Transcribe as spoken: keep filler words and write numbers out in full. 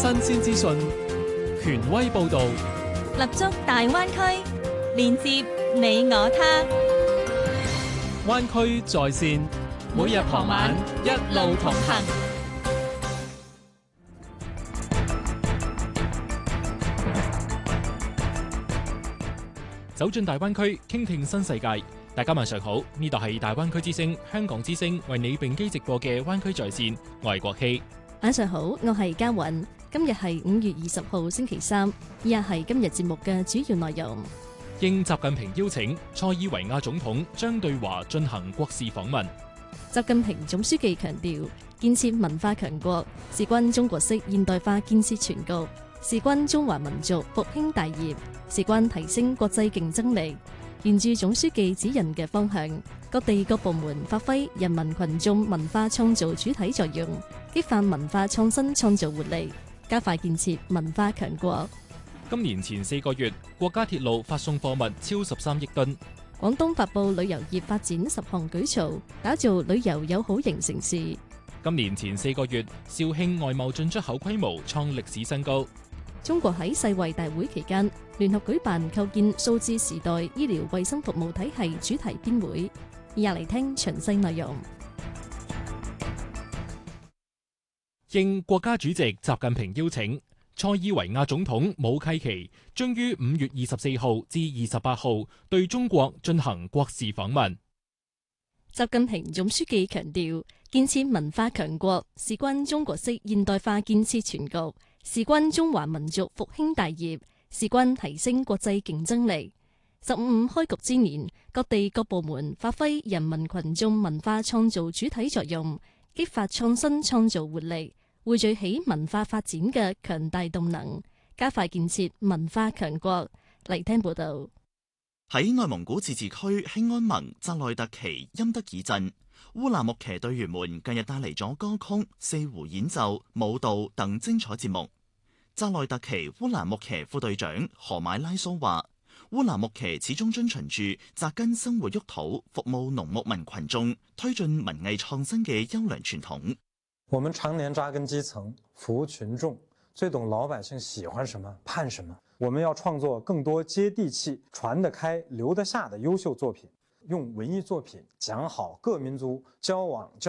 新鮮資訊，權威報導， 立足大灣區，連接你我他。 灣區在線，每日傍晚一路同行。走進大灣區，傾聽新世界。大家晚上好，呢度係大灣區之聲、香港之聲為你並機直播嘅灣區在線，我係國希。 晚上好，我係嘉韻。今日係五月二十號星期三，以下係今日節目嘅主要內容。 應習近平邀請，塞爾維亞總統將對華進行國事訪問。 習近平總書記強調，建設文化強國，事關中國式現代化建設全局，事關中華民族復興大業，事關提升國際競爭力。沿住總書記指引嘅方向，各地各部門發揮人民群眾文化創造主體作用，激發文化創新創造活力，加快建設文化強國。 今年前四個月，國家鐵路發送貨物超十三億噸。 廣東發布旅遊業發展十項舉措，打造旅遊友好型城市。 今年前四個月，肇慶外貿進出口規模創歷史新高。 中國喺世衛大會期間聯合舉辦構建數字時代醫療衛生服務體系主題邊會，以下嚟聽詳細內容。 應國家主席習近平邀請，塞爾維亞總統武契奇將於五月二十四號至二十八號對中國進行國事訪問。 習近平總書記強調，建設文化強國，事關中國式現代化建設全局，事關中華民族復興大業，事關提升國際競爭力。十五五開局之年，各地各部門發揮人民群眾文化創造主體作用，激發創新創造活力，匯聚起文化發展嘅強大動能，加快建設文化強國。嚟聽報道。 喺內蒙古自治區興安盟扎內特旗欽德爾鎮，烏蘭牧騎隊員們近日帶嚟咗歌曲、四胡演奏、舞蹈等精彩節目。扎內特旗烏蘭牧騎副隊長何買拉蘇話：烏蘭牧騎始終遵循住扎根生活沃土、服務農牧民群眾、推進文藝創新嘅優良傳統。 我們常年扎根基層，服務群眾，最懂老百姓喜歡什麼、盼什麼。我們要創作更多接地氣、傳得開、留得下的優秀作品，用文藝作品講好各民族交往交